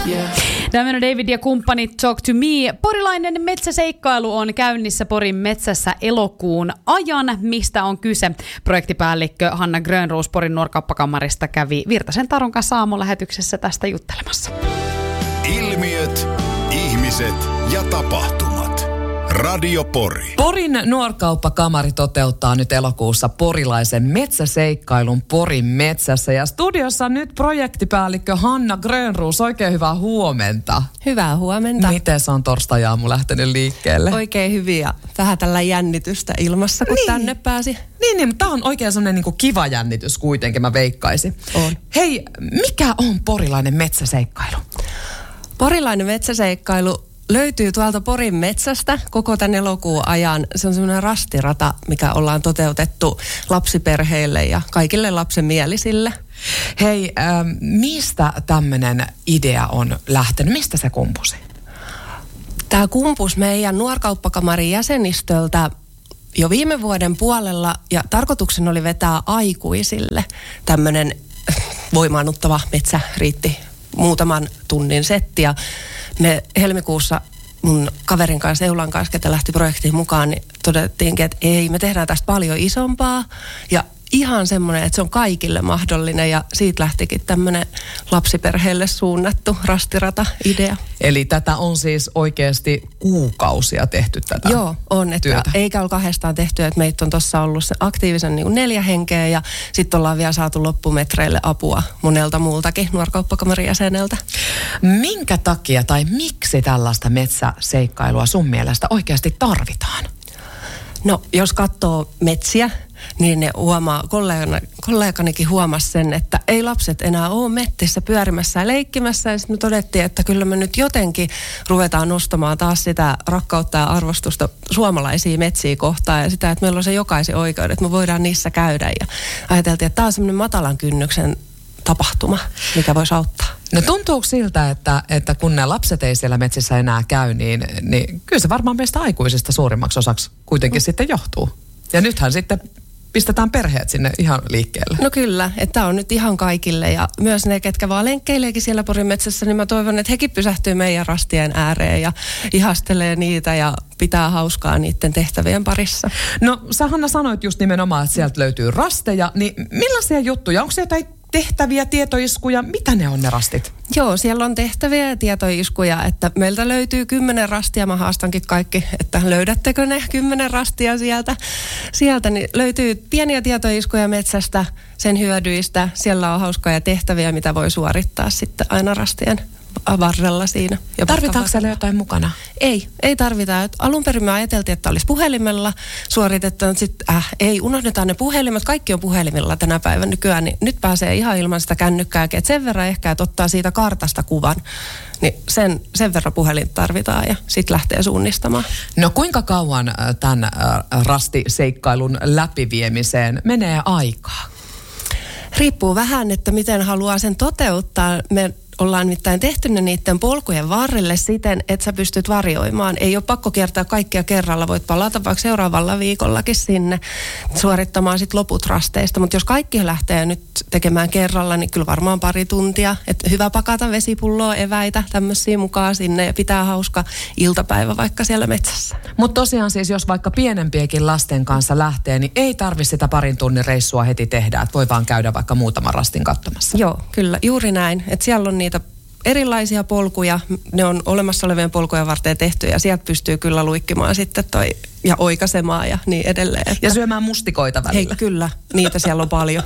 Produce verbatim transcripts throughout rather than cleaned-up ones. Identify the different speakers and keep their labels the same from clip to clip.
Speaker 1: Yeah.
Speaker 2: Tämmöinen David ja kumppanit Talk to Me. Porilainen metsäseikkailu on käynnissä Porin metsässä elokuun ajan. Mistä on kyse? Projektipäällikkö Hanna Grönroos Porin Nuorkauppakamarista kävi Virtasen Taron kanssa aamulähetyksessä tästä juttelemassa.
Speaker 3: Ilmiöt, ihmiset ja tapahtumat. Radio Pori.
Speaker 4: Porin Nuorkauppakamari toteuttaa nyt elokuussa porilaisen metsäseikkailun Porin metsässä. Ja studiossa on nyt projektipäällikkö Hanna Grönroos. Oikein hyvää huomenta.
Speaker 5: Hyvää huomenta.
Speaker 4: Miten se on torstai-aamu lähtenyt liikkeelle?
Speaker 5: Oikein hyvin ja vähän tällä jännitystä ilmassa, kun niin. tänne pääsi.
Speaker 4: Niin, niin, mutta tämä on oikein semmoinen niin kuin kiva jännitys kuitenkin, mä veikkaisin.
Speaker 5: On.
Speaker 4: Hei, mikä on porilainen metsäseikkailu?
Speaker 5: Porilainen metsäseikkailu löytyy tuolta Porin metsästä koko tämän elokuun ajan. Se on semmoinen rastirata, mikä ollaan toteutettu lapsiperheille ja kaikille lapsenmielisille.
Speaker 4: Hei, äh, mistä tämmöinen idea on lähtenyt? Mistä se kumpusi?
Speaker 5: Tämä kumpus meidän Nuorkauppakamarin jäsenistöltä jo viime vuoden puolella ja tarkoituksena oli vetää aikuisille tämmöinen voimaannuttava metsäriitti muutaman tunnin setti ja me helmikuussa mun kaverin kanssa, Eulan kanssa, ketä lähti projektiin mukaan, niin todettiinkin, että ei, me tehdään tästä paljon isompaa ja ihan semmoinen, että se on kaikille mahdollinen ja siitä lähtikin tämmöinen lapsiperheelle suunnattu rastirata-idea.
Speaker 4: Eli tätä on siis oikeasti kuukausia tehty tätä
Speaker 5: Joo, on. Että
Speaker 4: työtä.
Speaker 5: Eikä ole kahdestaan tehty, että meitä on tuossa ollut se aktiivisen niin kuin neljä henkeä ja sitten ollaan vielä saatu loppumetreille apua monelta muultakin Nuorkauppakamarin jäseneltä.
Speaker 4: Minkä takia tai miksi tällaista metsäseikkailua sun mielestä oikeasti tarvitaan?
Speaker 5: No, jos katsoo metsiä, niin ne huomaa, kollegani, kolleganikin huomasi sen, että ei lapset enää ole mettissä pyörimässä ja leikkimässä. Ja sitten me todettiin, että kyllä me nyt jotenkin ruvetaan nostamaan taas sitä rakkautta ja arvostusta suomalaisia metsiä kohtaan. Ja sitä, että meillä on se jokaisen oikeudet, että me voidaan niissä käydä. Ja ajateltiin, että tämä on semmoinen matalan kynnyksen tapahtuma, mikä voisi auttaa.
Speaker 4: No tuntuuko siltä, että, että kun ne lapset ei siellä metsissä enää käy, niin, niin kyllä se varmaan meistä aikuisista suurimmaksi osaksi kuitenkin mm. sitten johtuu. Ja nythän sitten pistetään perheet sinne ihan liikkeelle.
Speaker 5: No kyllä, että tämä on nyt ihan kaikille ja myös ne, ketkä vaan lenkkeileekin siellä Porin metsässä, niin mä toivon, että hekin pysähtyy meidän rastien ääreen ja ihastelee niitä ja pitää hauskaa niiden tehtävien parissa.
Speaker 4: No sä Hanna sanoit just nimenomaan, että sieltä löytyy rasteja, niin millaisia juttuja? Onko se jotain tehtäviä, tietoiskuja? Mitä ne on ne rastit?
Speaker 5: Joo, siellä on tehtäviä ja tietoiskuja, että meiltä löytyy kymmenen rastia. Mä haastankin kaikki, että löydättekö ne kymmenen rastia sieltä. Sieltä niin löytyy pieniä tietoiskuja metsästä, sen hyödyistä. Siellä on hauskoja tehtäviä, mitä voi suorittaa sitten aina rastien varrella siinä.
Speaker 4: Tarvitaanko siellä jotain mukana?
Speaker 5: Ei, ei tarvita. Alun perin me ajateltiin, että olisi puhelimella suoritettu, mutta sitten äh, ei, unohdetaan ne puhelimet. Kaikki on puhelimilla tänä päivänä nykyään, niin nyt pääsee ihan ilman sitä kännykkääkin. Että sen verran ehkä, että ottaa siitä kartasta kuvan, niin sen, sen verran puhelin tarvitaan ja sitten lähtee suunnistamaan.
Speaker 4: No kuinka kauan tämän rastiseikkailun läpiviemiseen menee aikaa?
Speaker 5: Riippuu vähän, että miten haluaa sen toteuttaa. Me ollaan nimittäin tehty ne niiden polkujen varrelle siten, että sä pystyt varioimaan. Ei ole pakko kiertää kaikkia kerralla. Voit palata vaikka seuraavalla viikollakin sinne suorittamaan sit loput rasteista. Mutta jos kaikki lähtee nyt tekemään kerralla, niin kyllä varmaan pari tuntia. Että hyvä pakata vesipulloa, eväitä, tämmöisiä mukaan sinne ja pitää hauska iltapäivä vaikka siellä metsässä.
Speaker 4: Mutta tosiaan siis, jos vaikka pienempiäkin lasten kanssa lähtee, niin ei tarvitse sitä parin tunnin reissua heti tehdä. Että voi vaan käydä vaikka muutaman rastin katsomassa.
Speaker 5: Joo, kyllä. Juuri näin. Että siellä on niitä erilaisia polkuja, ne on olemassa olevien polkuja varten tehty ja sieltä pystyy kyllä luikkimaan sitten toi ja oikaisemaan ja niin edelleen. Että
Speaker 4: ja syömään mustikoita välillä.
Speaker 5: Hei, kyllä, niitä siellä on paljon.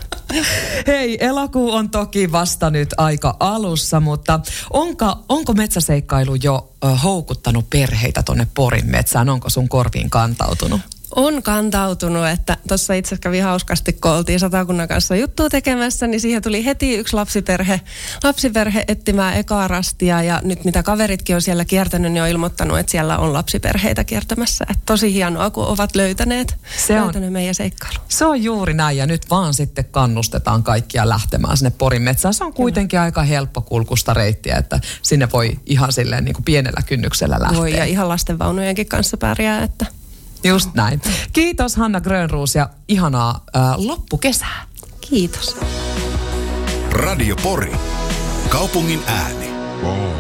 Speaker 4: Hei, elokuu on toki vasta nyt aika alussa, mutta onko, onko metsäseikkailu jo ö, houkuttanut perheitä tonne Porin metsään? Onko sun korviin kantautunut?
Speaker 5: On kantautunut, että tuossa itse kävi hauskasti, kun oltiin Satakunnan kanssa juttua tekemässä, niin siihen tuli heti yksi lapsiperhe, lapsiperhe etsimään ekaa rastia ja nyt mitä kaveritkin on siellä kiertänyt, niin on ilmoittanut, että siellä on lapsiperheitä kiertämässä. Että tosi hienoa, kun ovat löytäneet,
Speaker 4: se on,
Speaker 5: löytäneet meidän seikkailu.
Speaker 4: Se on juuri näin ja nyt vaan sitten kannustetaan kaikkia lähtemään sinne Porin metsään. Se on kuitenkin Kyllä. aika helppokulkusta reittiä, että sinne voi ihan silleen niin kuin pienellä kynnyksellä lähteä.
Speaker 5: Voi ja ihan lastenvaunujenkin kanssa pärjää, että
Speaker 4: just näin. Kiitos Hanna Grönroos ja ihanaa ää, loppukesää.
Speaker 5: Kiitos.
Speaker 3: Radio Pori. Kaupungin ääni. Oh.